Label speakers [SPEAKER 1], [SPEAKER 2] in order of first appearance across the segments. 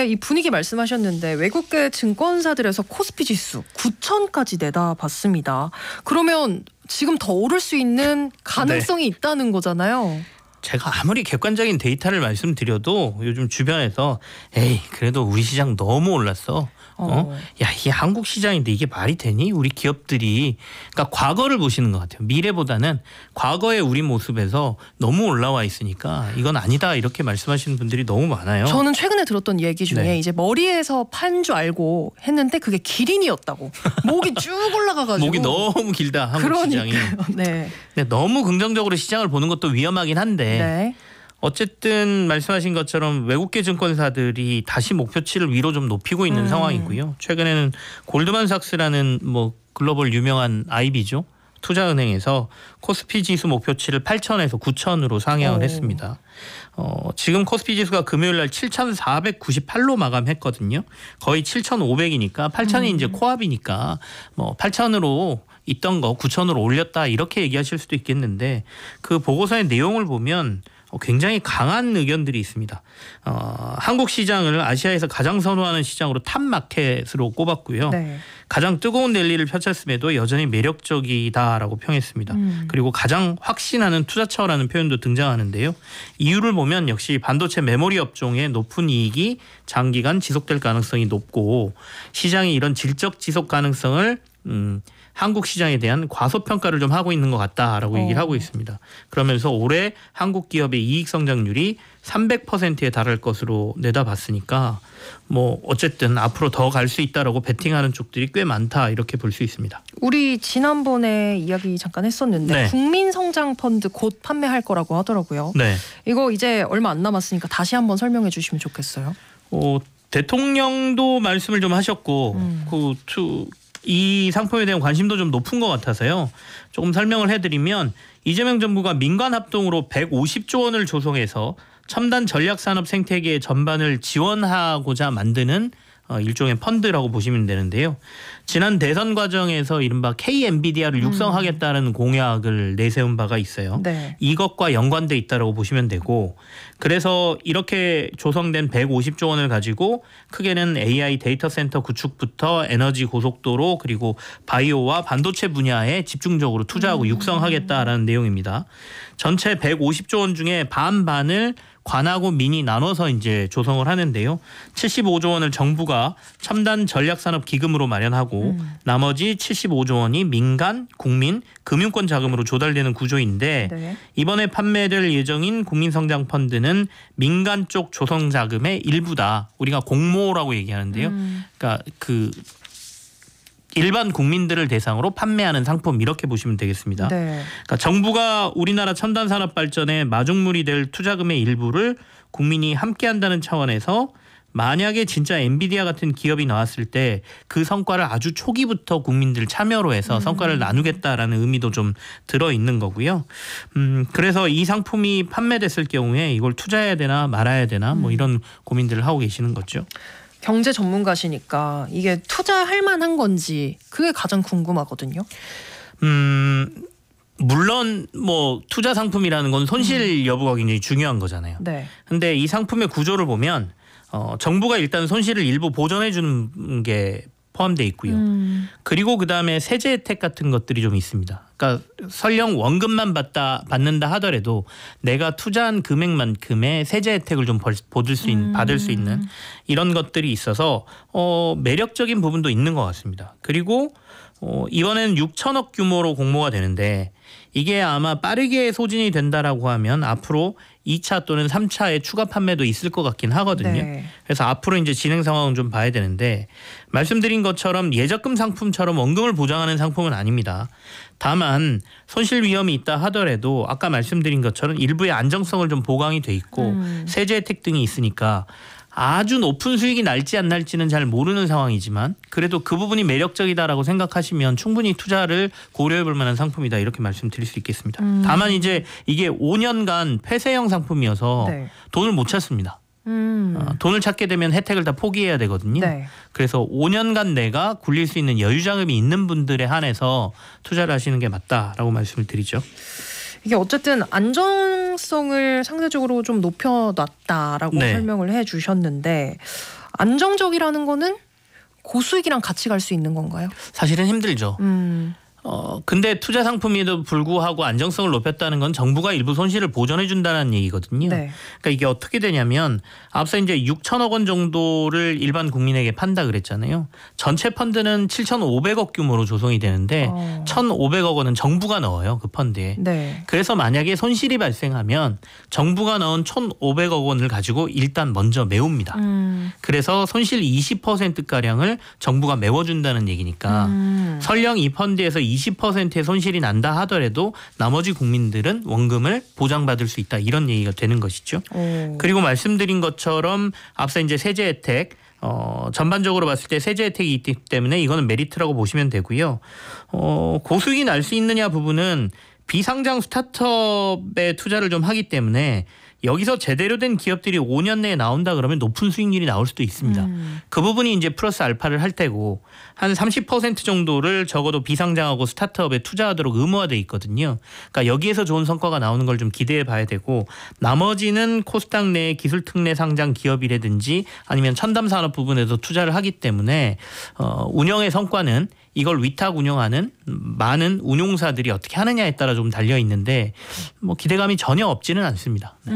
[SPEAKER 1] 이 분위기 말씀하셨는데 외국계 증권사들에서 코스피 지수 9,000까지 내다봤습니다. 그러면 지금 더 오를 수 있는 가능성이 있다는 거잖아요.
[SPEAKER 2] 제가 아무리 객관적인 데이터를 말씀드려도 요즘 주변에서 에이 그래도 우리 시장 너무 올랐어. 야, 이게 한국 시장인데 이게 말이 되니? 우리 기업들이 그러니까 과거를 보시는 것 같아요. 미래보다는 과거의 우리 모습에서 너무 올라와 있으니까 이건 아니다 이렇게 말씀하시는 분들이 너무 많아요.
[SPEAKER 1] 저는 최근에 들었던 얘기 중에 이제 머리에서 판 줄 알고 했는데 그게 기린이었다고. 목이 쭉 올라가가지고.
[SPEAKER 2] 목이 너무 길다 한국 시장이.
[SPEAKER 1] 네.
[SPEAKER 2] 근데 너무 긍정적으로 시장을 보는 것도 위험하긴 한데 어쨌든 말씀하신 것처럼 외국계 증권사들이 다시 목표치를 위로 좀 높이고 있는 상황이고요. 최근에는 골드만삭스라는 뭐 글로벌 유명한 IB죠. 투자은행에서 코스피 지수 목표치를 8,000에서 9,000으로 상향을 했습니다. 지금 코스피 지수가 금요일 날 7,498로 마감했거든요. 거의 7,500이니까 8,000이 이제 코앞이니까 뭐 8,000으로 있던 거 9,000으로 올렸다 이렇게 얘기하실 수도 있겠는데 그 보고서의 내용을 보면 굉장히 강한 의견들이 있습니다. 한국 시장을 아시아에서 가장 선호하는 시장으로 탑마켓으로 꼽았고요. 가장 뜨거운 랠리를 펼쳤음에도 여전히 매력적이다라고 평했습니다. 그리고 가장 확신하는 투자처라는 표현도 등장하는데요. 이유를 보면 역시 반도체 메모리 업종의 높은 이익이 장기간 지속될 가능성이 높고 시장이 이런 질적 지속 가능성을 한국 시장에 대한 과소평가를 좀 하고 있는 것 같다라고 얘기를 하고 있습니다. 그러면서 올해 한국 기업의 이익 성장률이 300%에 달할 것으로 내다봤으니까 뭐 어쨌든 앞으로 더 갈 수 있다라고 베팅하는 쪽들이 꽤 많다 이렇게 볼 수 있습니다.
[SPEAKER 1] 우리 지난번에 이야기 잠깐 했었는데 국민성장펀드 곧 판매할 거라고 하더라고요. 이거 이제 얼마 안 남았으니까 다시 한번 설명해 주시면 좋겠어요.
[SPEAKER 2] 대통령도 말씀을 좀 하셨고 이 상품에 대한 관심도 좀 높은 것 같아서요. 조금 설명을 해드리면 이재명 정부가 민간 합동으로 150조 원을 조성해서 첨단 전략산업 생태계 전반을 지원하고자 만드는 일종의 펀드라고 보시면 되는데요. 지난 대선 과정에서 이른바 K-엔비디아를 육성하겠다는 공약을 내세운 바가 있어요. 이것과 연관돼 있다고 보시면 되고 그래서 이렇게 조성된 150조 원을 가지고 크게는 AI 데이터 센터 구축부터 에너지 고속도로 그리고 바이오와 반도체 분야에 집중적으로 투자하고 육성하겠다라는 내용입니다. 전체 150조 원 중에 반반을 관하고 민이 나눠서 이제 조성을 하는데요. 75조 원을 정부가 첨단 전략산업 기금으로 마련하고 나머지 75조 원이 민간, 국민, 금융권 자금으로 조달되는 구조인데 이번에 판매될 예정인 국민성장펀드는 민간 쪽 조성 자금의 일부다. 우리가 공모라고 얘기하는데요. 그러니까 일반 국민들을 대상으로 판매하는 상품 이렇게 보시면 되겠습니다. 그러니까 정부가 우리나라 첨단 산업 발전에 마중물이 될 투자금의 일부를 국민이 함께한다는 차원에서 만약에 진짜 엔비디아 같은 기업이 나왔을 때 그 성과를 아주 초기부터 국민들 참여로 해서 성과를 나누겠다라는 의미도 좀 들어있는 거고요. 그래서 이 상품이 판매됐을 경우에 이걸 투자해야 되나 말아야 되나 뭐 이런 고민들을 하고 계시는 거죠.
[SPEAKER 1] 경제 전문가시니까 이게 투자할 만한 건지 그게 가장 궁금하거든요.
[SPEAKER 2] 물론 뭐 투자 상품이라는 건 손실 여부가 굉장히 중요한 거잖아요. 근데 이 상품의 구조를 보면 정부가 일단 손실을 일부 보전해 주는 게 포함되어 있고요. 그리고 그다음에 세제 혜택 같은 것들이 좀 있습니다. 그러니까 설령 원금만 받는다 하더라도 내가 투자한 금액만큼의 세제 혜택을 좀 받을 수 있는 이런 것들이 있어서 매력적인 부분도 있는 것 같습니다. 그리고 이번에는 6천억 규모로 공모가 되는데 이게 아마 빠르게 소진이 된다라고 하면 앞으로 2차 또는 3차의 추가 판매도 있을 것 같긴 하거든요. 그래서 앞으로 이제 진행 상황은 좀 봐야 되는데 말씀드린 것처럼 예적금 상품처럼 원금을 보장하는 상품은 아닙니다. 다만 손실 위험이 있다 하더라도 아까 말씀드린 것처럼 일부의 안정성을 좀 보강이 돼 있고 세제 혜택 등이 있으니까 아주 높은 수익이 날지 안 날지는 잘 모르는 상황이지만 그래도 그 부분이 매력적이다라고 생각하시면 충분히 투자를 고려해 볼 만한 상품이다 이렇게 말씀드릴 수 있겠습니다. 다만 이제 이게 5년간 폐쇄형 상품이어서 돈을 못 찾습니다. 돈을 찾게 되면 혜택을 다 포기해야 되거든요. 그래서 5년간 내가 굴릴 수 있는 여유 자금이 있는 분들에 한해서 투자를 하시는 게 맞다라고 말씀을 드리죠.
[SPEAKER 1] 이게 어쨌든 안정성을 상대적으로 좀 높여놨다라고 설명을 해주셨는데 안정적이라는 거는 고수익이랑 같이 갈 수 있는 건가요?
[SPEAKER 2] 사실은 힘들죠. 근데 투자 상품에도 불구하고 안정성을 높였다는 건 정부가 일부 손실을 보전해 준다는 얘기거든요.
[SPEAKER 1] 네.
[SPEAKER 2] 그러니까 이게 어떻게 되냐면 앞서 이제 6천억 원 정도를 일반 국민에게 판다 그랬잖아요. 전체 펀드는 7,500억 규모로 조성이 되는데 1,500억 원은 정부가 넣어요. 그 펀드에.
[SPEAKER 1] 네.
[SPEAKER 2] 그래서 만약에 손실이 발생하면 정부가 넣은 1,500억 원을 가지고 일단 먼저 메웁니다. 그래서 손실 20%가량을 정부가 메워준다는 얘기니까 설령 이 펀드에서 20%의 손실이 난다 하더라도 나머지 국민들은 원금을 보장받을 수 있다. 이런 얘기가 되는 것이죠. 그리고 말씀드린 것처럼 앞서 이제 세제 혜택 전반적으로 봤을 때 세제 혜택이 있기 때문에 이거는 메리트라고 보시면 되고요. 고수익이 날 수 있느냐 부분은 비상장 스타트업에 투자를 좀 하기 때문에 여기서 제대로 된 기업들이 5년 내에 나온다 그러면 높은 수익률이 나올 수도 있습니다. 그 부분이 이제 플러스 알파를 할 테고 한 30% 정도를 적어도 비상장하고 스타트업에 투자하도록 의무화돼 있거든요. 그러니까 여기에서 좋은 성과가 나오는 걸 좀 기대해 봐야 되고 나머지는 코스닥 내 기술 특례 상장 기업이라든지 아니면 첨단 산업 부분에서 투자를 하기 때문에 운영의 성과는 이걸 위탁 운영하는 많은 운용사들이 어떻게 하느냐에 따라 좀 달려 있는데 뭐 기대감이 전혀 없지는 않습니다. 네.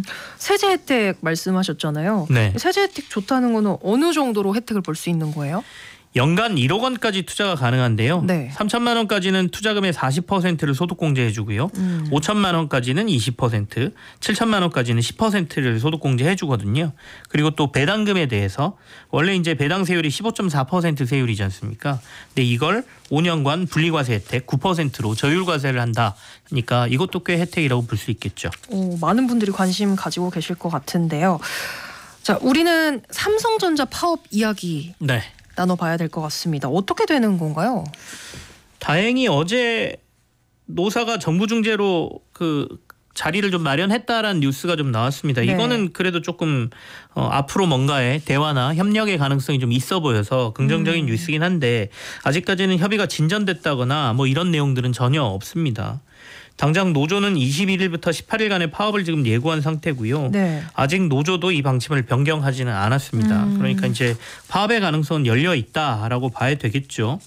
[SPEAKER 1] 세제 혜택 말씀하셨잖아요.
[SPEAKER 2] 네.
[SPEAKER 1] 세제 혜택 좋다는 거는 어느 정도로 혜택을 볼 수 있는 거예요?
[SPEAKER 2] 연간 1억 원까지 투자가 가능한데요.
[SPEAKER 1] 네.
[SPEAKER 2] 3천만 원까지는 투자금의 40%를 소득공제해 주고요. 5천만 원까지는 20%, 7천만 원까지는 10%를 소득공제해 주거든요. 그리고 또 배당금에 대해서 원래 이제 배당 세율이 15.4% 세율이지 않습니까? 근데 이걸 5년간 분리과세 혜택 9%로 저율과세를 한다. 그러니까 이것도 꽤 혜택이라고 볼 수 있겠죠.
[SPEAKER 1] 많은 분들이 관심 가지고 계실 것 같은데요. 자, 우리는 삼성전자 파업 이야기
[SPEAKER 2] 네.
[SPEAKER 1] 나눠봐야 될 것 같습니다. 어떻게 되는 건가요?
[SPEAKER 2] 다행히 어제 노사가 정부 중재로 그 자리를 좀 마련했다라는 뉴스가 좀 나왔습니다.
[SPEAKER 1] 네.
[SPEAKER 2] 이거는 그래도 조금 앞으로 뭔가의 대화나 협력의 가능성이 좀 있어 보여서 긍정적인 뉴스긴 한데 아직까지는 협의가 진전됐다거나 뭐 이런 내용들은 전혀 없습니다. 당장 노조는 21일부터 18일간의 파업을 지금 예고한 상태고요.
[SPEAKER 1] 네.
[SPEAKER 2] 아직 노조도 이 방침을 변경하지는 않았습니다. 그러니까 이제 파업의 가능성은 열려 있다라고 봐야 되겠죠.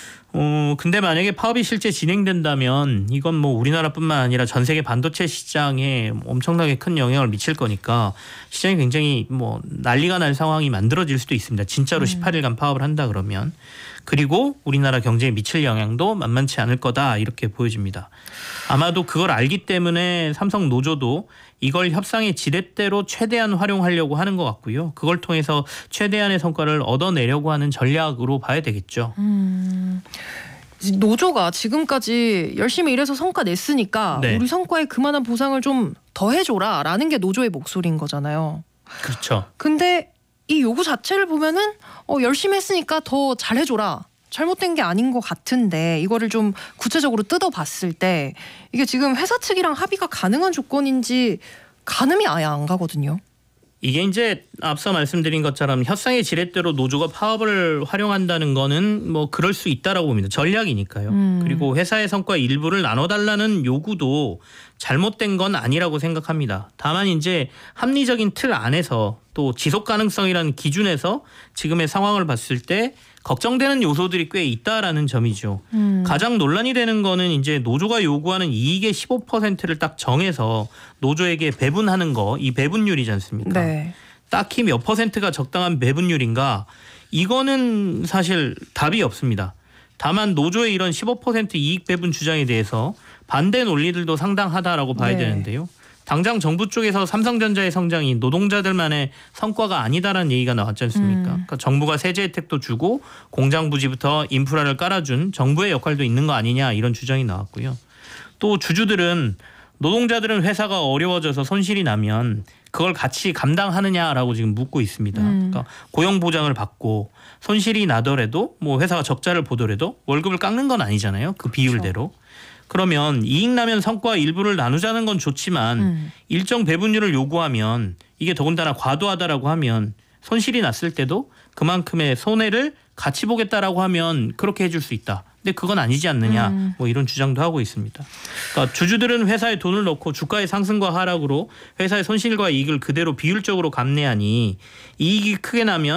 [SPEAKER 2] 근데 만약에 파업이 실제 진행된다면 이건 뭐 우리나라뿐만 아니라 전 세계 반도체 시장에 엄청나게 큰 영향을 미칠 거니까 시장이 굉장히 뭐 난리가 날 상황이 만들어질 수도 있습니다. 진짜로 18일간 파업을 한다 그러면. 그리고 우리나라 경제에 미칠 영향도 만만치 않을 거다 이렇게 보여집니다. 아마도 그걸 알기 때문에 삼성 노조도 이걸 협상의 지렛대로 최대한 활용하려고 하는 것 같고요. 그걸 통해서 최대한의 성과를 얻어내려고 하는 전략으로 봐야 되겠죠.
[SPEAKER 1] 노조가 지금까지 열심히 일해서 성과 냈으니까
[SPEAKER 2] 네.
[SPEAKER 1] 우리 성과에 그만한 보상을 좀 더 해줘라라는 게 노조의 목소리인 거잖아요.
[SPEAKER 2] 그렇죠.
[SPEAKER 1] 근데 이 요구 자체를 보면은 열심히 했으니까 더 잘해줘라. 잘못된 게 아닌 것 같은데 이거를 좀 구체적으로 뜯어봤을 때 이게 지금 회사 측이랑 합의가 가능한 조건인지 가늠이 아예 안 가거든요.
[SPEAKER 2] 이게 이제 앞서 말씀드린 것처럼 협상의 지렛대로 노조가 파업을 활용한다는 거는 뭐 그럴 수 있다라고 봅니다. 전략이니까요. 그리고 회사의 성과 일부를 나눠달라는 요구도 잘못된 건 아니라고 생각합니다. 다만 이제 합리적인 틀 안에서 또 지속 가능성이라는 기준에서 지금의 상황을 봤을 때 걱정되는 요소들이 꽤 있다라는 점이죠. 가장 논란이 되는 거는 이제 노조가 요구하는 이익의 15%를 딱 정해서 노조에게 배분하는 거, 이 배분율이지 않습니까?
[SPEAKER 1] 네.
[SPEAKER 2] 딱히 몇 퍼센트가 적당한 배분율인가? 이거는 사실 답이 없습니다. 다만 노조의 이런 15% 이익 배분 주장에 대해서 반대 논리들도 상당하다라고 봐야
[SPEAKER 1] 네.
[SPEAKER 2] 되는데요. 당장 정부 쪽에서 삼성전자의 성장이 노동자들만의 성과가 아니다라는 얘기가 나왔지 않습니까? 그러니까 정부가 세제 혜택도 주고 공장 부지부터 인프라를 깔아준 정부의 역할도 있는 거 아니냐 이런 주장이 나왔고요. 또 주주들은 노동자들은 회사가 어려워져서 손실이 나면 그걸 같이 감당하느냐라고 지금 묻고 있습니다. 그러니까 고용 보장을 받고 손실이 나더라도 뭐 회사가 적자를 보더라도 월급을 깎는 건 아니잖아요. 그 비율대로. 그러면 이익 나면 성과 일부를 나누자는 건 좋지만 일정 배분율을 요구하면 이게 더군다나 과도하다라고 하면 손실이 났을 때도 그만큼의 손해를 같이 보겠다라고 하면 그렇게 해줄 수 있다. 근데 그건 아니지 않느냐 뭐 이런 주장도 하고 있습니다. 그러니까 주주들은 회사에 돈을 넣고 주가의 상승과 하락으로 회사의 손실과 이익을 그대로 비율적으로 감내하니 이익이 크게 나면